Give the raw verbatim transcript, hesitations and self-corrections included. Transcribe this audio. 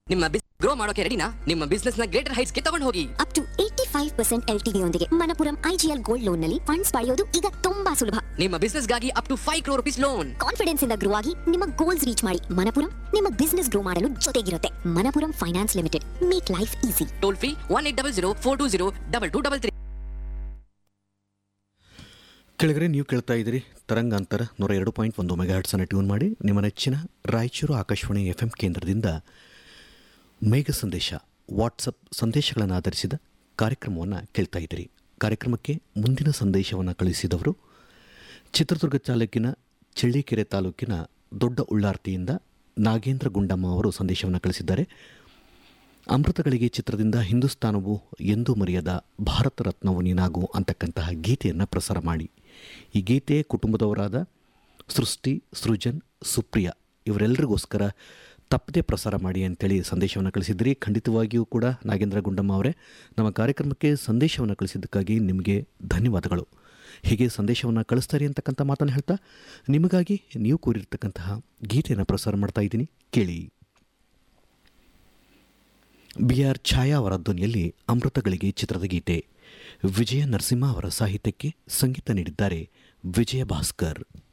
ನಿಮ್ಮ business grow ಮಾಡೋಕೆ ರೆಡಿನಾ? ನಿಮ್ಮ ಬಿಸ್ನೆಸ್ ನ ಗ್ರೇಟರ್ ಹೈಟ್ಸ್ ಗೆ ತಗೊಂಡು ಹೋಗಿ. Up to eighty five percent L T D ಯೊಂದಿಗೆ ಮಣಪುರಂ ಐಜಿಎಲ್ ಗೋಲ್ಡ್ ಲೋನ್ ನಲ್ಲಿ ಫಂಡ್ಸ್ ಪಡೆಯೋದು ಈಗ ತುಂಬಾ ಸುಲಭ. ನಿಮ್ಮ ಬಿಸ್ನೆಸ್ ಗಾಗಿ up to five crore rupees loan. Confidence ಇಂದ ಗ್ರೋ ಆಗಿ ನಿಮ್ಮ ಗೋಲ್ಸ್ ರೀಚ್ ಮಾಡಿ. ಮಣಪುರಂ ನಿಮ್ಮ ಬಿಸ್ನೆಸ್ ಗ್ರೋ ಮಾಡಲು ಜೊತೆಗಿರುತ್ತೆ. Manappuram finance limited, make life easy. Toll free one eight double zero four two zero double two double three. ಕೆಳಗಡೆ ನೀವು ಕೇಳ್ತಾ ಇದ್ದೀರಿ ತರಂಗಾಂತರ ನೂರ ಎರಡು ಪಾಯಿಂಟ್ ಒಂದು ಮೆಗಾ ಹರ್ಟ್ಸನ್ನು ಟ್ಯೂನ್ ಮಾಡಿ ನಿಮ್ಮ ನೆಚ್ಚಿನ ರಾಯಚೂರು ಆಕಾಶವಾಣಿ ಎಫ್ ಎಂ ಕೇಂದ್ರದಿಂದ ಮೇಘ ಸಂದೇಶ ವಾಟ್ಸಪ್ ಸಂದೇಶಗಳನ್ನು ಆಧರಿಸಿದ ಕಾರ್ಯಕ್ರಮವನ್ನು ಕೇಳ್ತಾ ಇದ್ದೀರಿ. ಕಾರ್ಯಕ್ರಮಕ್ಕೆ ಮುಂದಿನ ಸಂದೇಶವನ್ನು ಕಳುಹಿಸಿದವರು ಚಿತ್ರದುರ್ಗ ತಾಲೂಕಿನ ಚಳ್ಳಕೆರೆ ತಾಲೂಕಿನ ದೊಡ್ಡ ಉಳ್ಳಾರ್ತಿಯಿಂದ ನಾಗೇಂದ್ರ ಗುಂಡಮ್ಮ ಅವರು ಸಂದೇಶವನ್ನು ಕಳಿಸಿದ್ದಾರೆ. ಅಮೃತಗಳಿಗೆ ಚಿತ್ರದಿಂದ ಹಿಂದೂಸ್ತಾನವು ಎಂದೂ ಮರೆಯದ ಭಾರತ ರತ್ನವು ನೀನಾಗು ಅಂತಕ್ಕಂತಹ ಗೀತೆಯನ್ನು ಪ್ರಸಾರ ಮಾಡಿ. ಈ ಗೀತೆ ಕುಟುಂಬದವರಾದ ಸೃಷ್ಟಿ, ಸೃಜನ್, ಸುಪ್ರಿಯಾ ಇವರೆಲ್ಲರಿಗೋಸ್ಕರ ತಪ್ಪದೆ ಪ್ರಸಾರ ಮಾಡಿ ಅಂತೇಳಿ ಸಂದೇಶವನ್ನು ಕಳಿಸಿದ್ರಿ. ಖಂಡಿತವಾಗಿಯೂ ಕೂಡ ನಾಗೇಂದ್ರ ಗುಂಡಮ್ಮ ಅವರೇ, ನಮ್ಮ ಕಾರ್ಯಕ್ರಮಕ್ಕೆ ಸಂದೇಶವನ್ನು ಕಳಿಸಿದ್ದಕ್ಕಾಗಿ ನಿಮಗೆ ಧನ್ಯವಾದಗಳು. ಹೀಗೆ ಸಂದೇಶವನ್ನು ಕಳಿಸ್ತಾರೆ ಅಂತಕ್ಕಂಥ ಮಾತನ್ನು ಹೇಳ್ತಾ ನಿಮಗಾಗಿ ನೀವು ಕೂರಿರ್ತಕ್ಕಂತಹ ಗೀತೆಯನ್ನು ಪ್ರಸಾರ ಮಾಡ್ತಾ ಇದ್ದೀನಿ, ಕೇಳಿ. ಬಿ ಆರ್ ಛಾಯಾ ಅವರ ಧ್ವನಿಯಲ್ಲಿ ಅಮೃತಗಳಿಗೆ ಚಿತ್ರದ ಗೀತೆ. ವಿಜಯ ನರಸಿಂಹ ಅವರ ಸಾಹಿತ್ಯಕ್ಕೆ ಸಂಗೀತ ನೀಡಿದ್ದಾರೆ ವಿಜಯ ಭಾಸ್ಕರ್.